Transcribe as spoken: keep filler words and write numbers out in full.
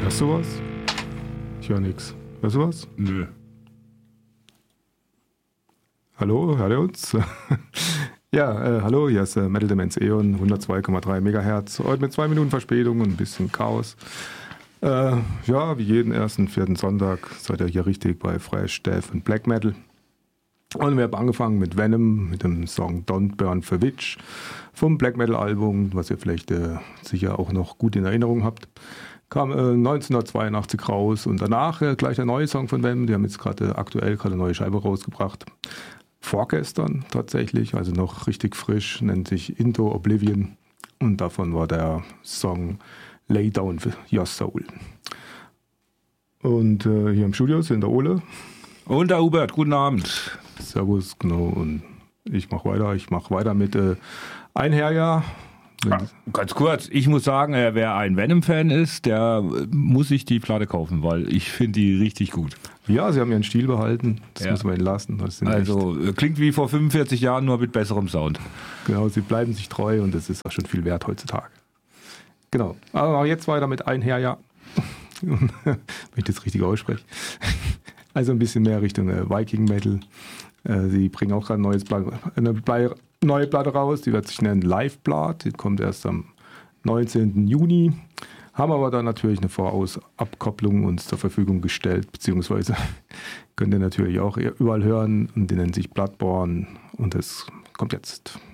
Hörst du was? Ich höre nichts. Hörst du was? Nö. Hallo, hört ihr uns? Ja, äh, hallo, hier ist äh, Metal Demenz Eon, hundertzwei Komma drei Megahertz. Heute mit zwei Minuten Verspätung und ein bisschen Chaos. Äh, ja, wie jeden ersten, vierten Sonntag seid ihr hier richtig bei Fresh, Death und Black Metal. Und wir haben angefangen mit Venom, mit dem Song Don't Burn for Witch vom Black Metal Album, was ihr vielleicht äh, sicher auch noch gut in Erinnerung habt. Kam äh, neunzehnhundertzweiundachtzig raus und danach äh, gleich der neue Song von Venom. Die haben jetzt gerade aktuell gerade eine neue Scheibe rausgebracht. Vorgestern tatsächlich, also noch richtig frisch, nennt sich Into Oblivion. Und davon war der Song Lay Down Your Soul. Und äh, hier im Studio sind der Ole. Und der Hubert, guten Abend. Servus, genau. Und ich mache weiter. Ich mache weiter mit äh, Einherjahr. Ah, ganz kurz, ich muss sagen, äh, wer ein Venom-Fan ist, der äh, muss sich die Platte kaufen, weil ich finde die richtig gut. Ja, sie haben ihren Stil behalten. Das Ja. muss man ihnen lassen. Das sind Also äh, klingt wie vor fünfundvierzig Jahren, nur mit besserem Sound. Genau, sie bleiben sich treu und das ist auch schon viel wert heutzutage. Genau. Aber jetzt weiter mit Einherjahr. Wenn ich das richtig ausspreche. Also ein bisschen mehr Richtung äh, Viking Metal. Äh, sie bringen auch gerade ein neues Pla- eine Pla- neue Platte raus, die wird sich nennen Live Blood. Die kommt erst am neunzehnten Juni. Haben aber dann natürlich eine Vorausabkopplung uns zur Verfügung gestellt, beziehungsweise könnt ihr natürlich auch überall hören und die nennen sich Bloodborne und das kommt jetzt.